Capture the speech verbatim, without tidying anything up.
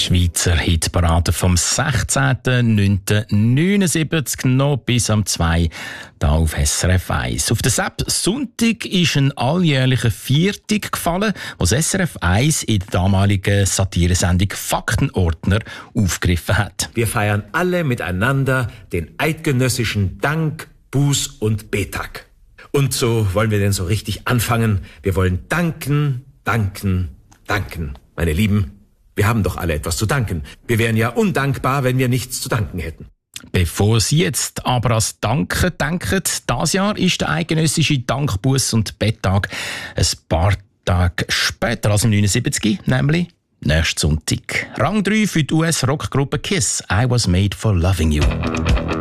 Die Schweizer Hitparade vom sechzehnten neunten neunundsiebzig noch bis am zwei da auf S R F eins. Auf den Sepp Sonntag ist ein alljährlicher Viertag gefallen, was S R F eins in der damaligen Satiresendung Faktenordner aufgegriffen hat. Wir feiern alle miteinander den eidgenössischen Dank, Buß- und Betag. Und so wollen wir denn so richtig anfangen. Wir wollen danken, danken, danken. Meine Lieben, wir haben doch alle etwas zu danken. Wir wären ja undankbar, wenn wir nichts zu danken hätten. Bevor Sie jetzt aber ans Danken denken, dieses Jahr ist der eidgenössische Dank, Buß- und Betttag ein paar Tage später als im neunundsiebzig, nämlich nächsten Sonntag. Rang drei für die U S-Rockgruppe Kiss, I Was Made for Loving You.